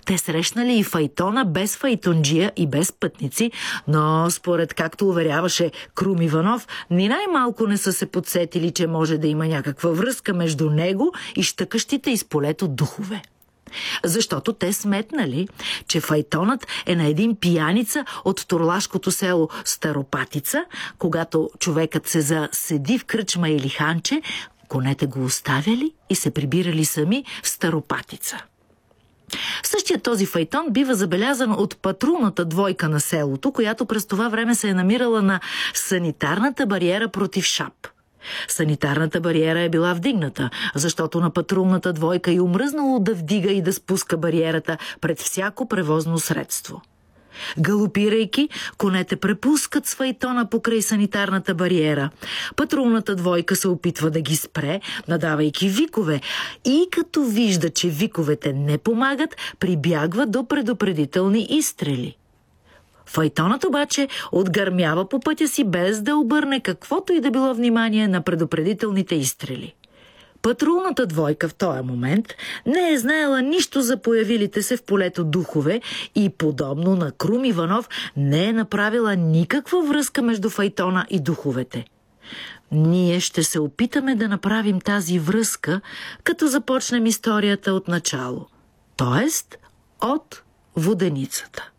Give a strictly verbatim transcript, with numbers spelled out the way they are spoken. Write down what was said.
Те срещнали и файтона без файтонджия и без пътници, но според както уверяваше Крум Иванов, ни най-малко не са се подсетили, че може да има някаква връзка между него и щъкащите из полето духове. Защото те сметнали, че файтонът е на един пияница от торлашкото село Старопатица. Когато човекът се заседи в кръчма или ханче, конете го оставяли и се прибирали сами в Старопатица. Същия този файтон бива забелязан от патрулната двойка на селото, която през това време се е намирала на санитарната бариера против Шап. Санитарната бариера е била вдигната, защото на патрулната двойка й омръзнало да вдига и да спуска бариерата пред всяко превозно средство. Галопирайки, конете препускат с файтона покрай санитарната бариера. Патрулната двойка се опитва да ги спре, надавайки викове, и като вижда, че виковете не помагат, прибягва до предупредителни изстрели. Файтонът обаче отгърмява по пътя си, без да обърне каквото и да било внимание на предупредителните изстрели. Патрулната двойка в този момент не е знаела нищо за появилите се в полето духове и, подобно на Крум Иванов, не е направила никаква връзка между файтона и духовете. Ние ще се опитаме да направим тази връзка, като започнем историята от начало, т.е. от воденицата.